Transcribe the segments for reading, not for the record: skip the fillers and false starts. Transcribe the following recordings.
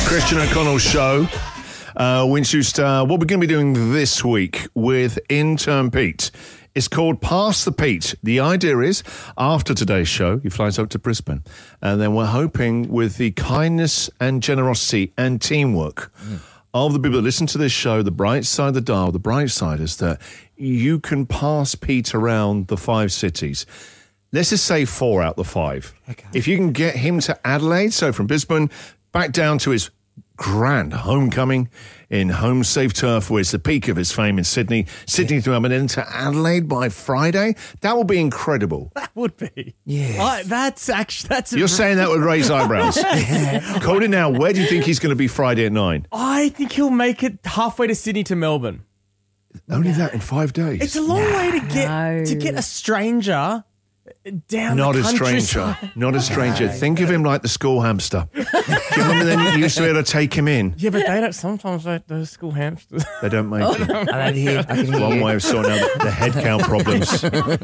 Christian O'Connell Show. Winchester, what we're going to be doing this week with Intern Pete is called Pass the Pete. The idea is, after today's show, he flies up to Brisbane, and then we're hoping with the kindness and generosity and teamwork of the people that listen to this show, the bright side of the dial, the bright side is that you can pass Pete around the 5 cities. Let's just say 4 out of the 5. Okay. If you can get him to Adelaide, so from Brisbane back down to his grand homecoming in home safe turf, where it's the peak of his fame in Sydney to Melbourne, and to Adelaide by Friday, that will be incredible. That would be. Yeah. That's You're saying that with raised eyebrows. Call it now. Where do you think he's going to be Friday at 9? I think he'll make it halfway to Sydney to Melbourne. Only that in 5 days. It's a long way to get a stranger down Not the a countryside. stranger. Not a stranger. Think of him like the school hamster. Do you remember then you used to be able to take him in? Yeah, but they don't. Sometimes those school hamsters. They don't make it. I can hear. One way of sorting out the head count problems.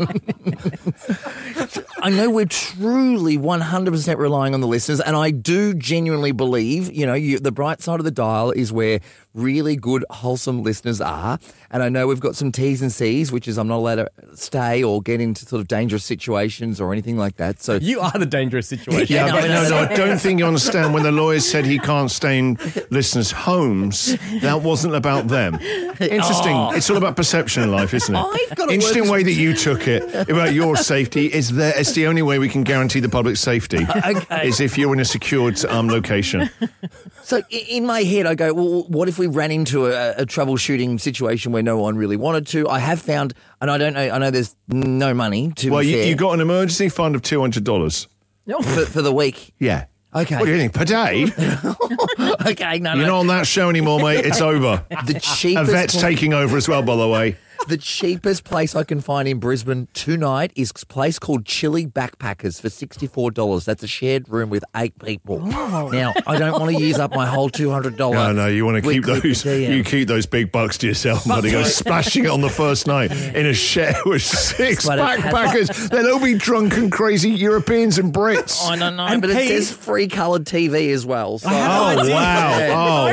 I know we're truly 100% relying on the listeners, and I do genuinely believe, the bright side of the dial is where really good, wholesome listeners are. And I know we've got some T's and C's, which is I'm not allowed to stay or get into sort of dangerous situations or anything like that. So You are the dangerous situation. Yeah, but no, I don't think you understand. When the lawyer said he can't stay in listeners' homes, that wasn't about them. Interesting. It's all about perception in life, isn't it? I've got to Interesting work- way that you took it about your safety. It's the only way we can guarantee the public safety is if you're in a secured location. So in my head, I go, well, what if we ran into a troubleshooting situation where no one really wanted to? I have found, and I don't know, I know there's no money to Well, be fair, you got an emergency fund of $200. for the week. Yeah. Okay. What do you think? Per day? Okay, no. You're not on that show anymore, mate. It's over. The cheapest Yvette's taking over as well, by the way. The cheapest place I can find in Brisbane tonight is a place called Chili Backpackers for $64. That's a shared room with 8 people. Oh. Now, I don't want to use up my whole $200. No, you want to keep weekly those. per diem. You keep those big bucks to yourself, buddy. Go splashing it on the first night in a shed with 6 But it backpackers. They'll all be drunken, crazy Europeans and Brits. I don't know, And but Pete- it says free coloured TV as well. So. Oh wow!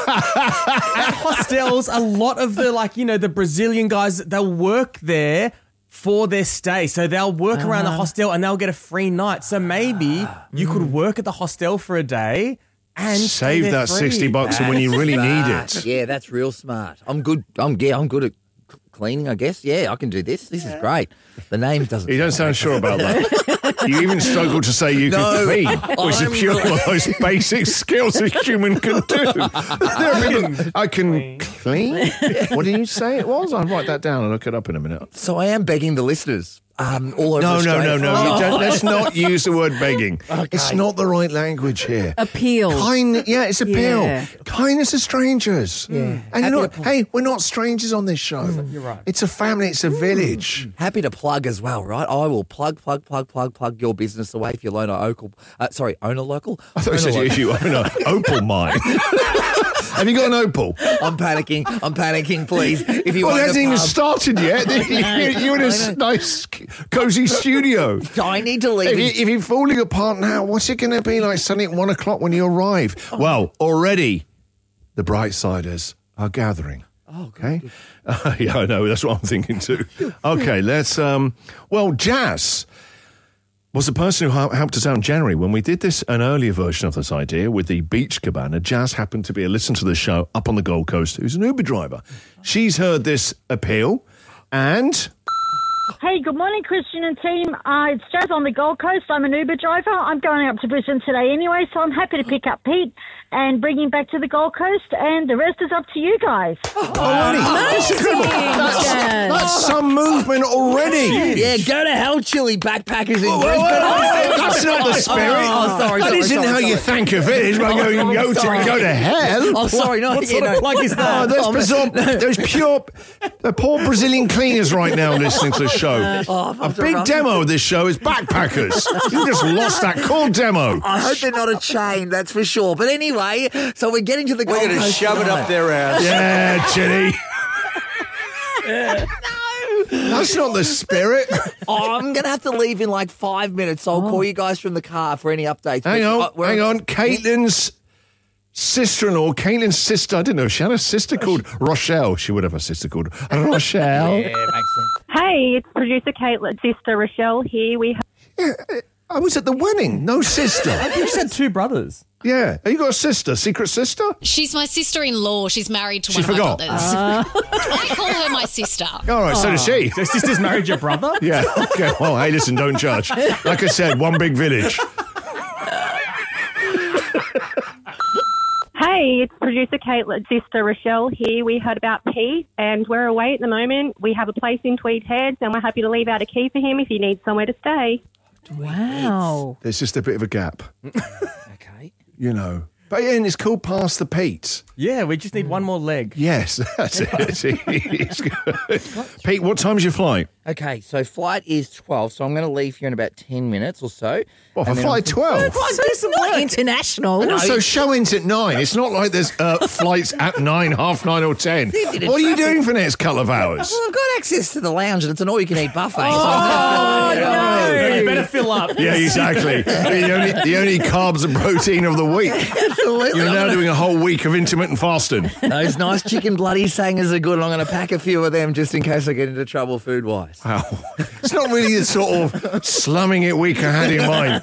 At hostels, a lot of the Brazilian guys, they'll work there for their stay. So they'll work around the hostel and they'll get a free night. So maybe you could work at the hostel for a day and stay Save there that free. $60 and when you really need it. Yeah, that's real smart. I'm good. I'm good at cleaning, I guess. Yeah, I can do this. This is great. The name doesn't. You don't sound sure about that. You even struggle to say you No, can clean, which is pure one of those basic skills a human can do. There are people, I can clean? What did you say it was? I'll write that down and look it up in a minute. So I am begging the listeners all over No. Australia. You don't, let's not use the word begging. It's not the right language here. Appeal. It's appeal. Yeah. Kindness to strangers. Yeah. And we're not strangers on this show. You're right. It's a family. It's a village. Happy to plug as well, right? I will plug your business away if you own a local. Own a local. I thought you said if you own an Opal mine. Have you got an Opal? I'm panicking, please. If you Well, own it hasn't a even pub, started yet. You're in a nice, cozy studio. I need to leave. If you're falling apart now, what's it going to be like suddenly at 1 o'clock when you arrive? Well, already the Brightsiders are gathering. Okay. Yeah, I know. That's what I'm thinking too. Okay, let's. Jazz was the person who helped us out in January when we did an earlier version of this idea with the beach cabana. Jazz happened to be a listener to the show up on the Gold Coast, who's an Uber driver. She's heard this appeal and... Hey, good morning, Christian and team. It's Jazz on the Gold Coast. I'm an Uber driver. I'm going up to Brisbane today anyway, so I'm happy to pick up Pete and bring him back to the Gold Coast, and the rest is up to you guys. Already? That's incredible. That's some movement already. Yeah, go to hell, Chili Backpackers in Brisbane. That's not the spirit. That isn't how you think of it. It's by going go to hell. Oh, sorry, no. What sort of plug is that? There's pure poor Brazilian cleaners right now listening to the show. A big demo of this show is Backpackers. You just lost that cool demo. I hope they're not a chain, that's for sure. But anyway, so we're getting to the Gold Coast. We're going to shove it up their ass. Yeah, Chitty. That's not the spirit. I'm going to have to leave in like 5 minutes, so I'll call you guys from the car for any updates. Hang on. Caitlin's sister-in-law, Caitlin's sister. I didn't know if she had a sister called Rochelle. She would have a sister called Rochelle. Yeah, makes sense. Hey, it's producer Caitlin's sister Rochelle here. I was at the wedding. No sister. You said two brothers. Yeah. Have you got a sister? Secret sister? She's my sister-in-law. She's married to She one of forgot. my brothers. I call her my sister. All right, so does she. Your sister's married your brother? Yeah, okay. Well, hey, listen, don't judge. Like I said, one big village. Hey, it's producer Caitlin's sister Rochelle here. We heard about Pete and we're away at the moment. We have a place in Tweed Heads and we're happy to leave out a key for him if he needs somewhere to stay. Wow. There's just a bit of a gap, Okay. you know. But yeah, and it's called Past the Pete. Yeah, we just need one more leg. Yes, that's it. It's good. Pete, what time's your flight? Okay, so flight is 12, so I'm going to leave here in about 10 minutes or so. Well, for And then flight 12. It's not international. And also, show ends at 9. It's not like there's flights at 9, half 9 or 10. What are you doing for the next couple of hours? Well, I've got access to the lounge and it's an all-you-can-eat buffet. No, you better fill up. Yeah, exactly. the only carbs and protein of the week. Absolutely. You're now doing a whole week of intermittent fasting. Those nice chicken bloody sangers are good, and I'm going to pack a few of them just in case I get into trouble food-wise. Wow. It's not really the sort of slumming it week I had in mind.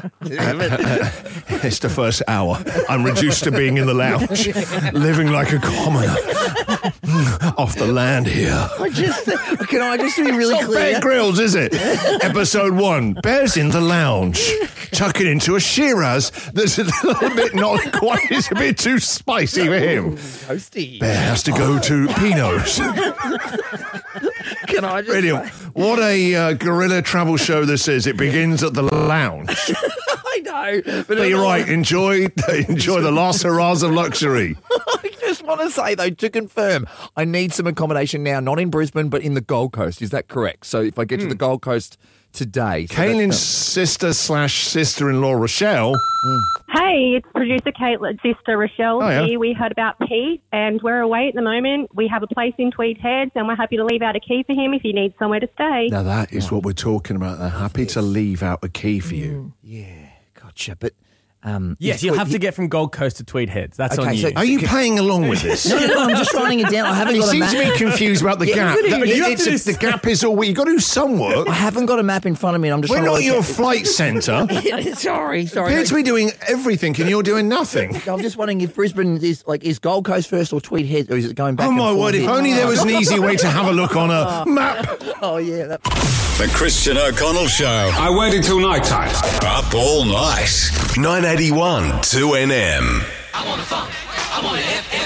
It's the first hour. I'm reduced to being in the lounge, living like a commoner. Off the land here. Can I just be really It's not clear? Bear Grylls, is it? Episode 1. Bear's in the lounge. Tucking into a Shiraz that's a little bit not quite, it's a bit too spicy for him. Toasty. Bear has to go to Pinot's. Can I just Brilliant. What a guerrilla travel show this is. It begins at the lounge. I know. But you're right. Enjoy the last hurrahs of luxury. I just want to say, though, to confirm, I need some accommodation now, not in Brisbane, but in the Gold Coast. Is that correct? So if I get to the Gold Coast today. So Caitlin's sister/sister-in-law, Rochelle. Hey, it's producer Caitlin's sister Rochelle Oh, yeah. here. We heard about Pete and we're away at the moment. We have a place in Tweed Heads and we're happy to leave out a key for him if he needs somewhere to stay. Now that is what we're talking about. They're happy to leave out a key for you. Yeah, gotcha. But Yes, you'll have to get from Gold Coast to Tweed Heads. That's Okay, on you. so- Are you playing along with this? No, I'm just writing it down. I haven't You got a seem map. to be confused about the gap. but you have to The gap is all. You've got to do some work. I haven't got a map in front of me. And I'm just We're trying not to your work flight centre. out- Sorry. Appear to be doing everything and you're doing nothing. I'm just wondering if Brisbane is Gold Coast first or Tweed Heads, or is it going back? Oh and my forth word, if here? only there was an easy way to have a look on a map. Oh yeah. The Christian O'Connell Show. I waited till night time. Up all night. 981 2NM. I want the funk. I want the FM.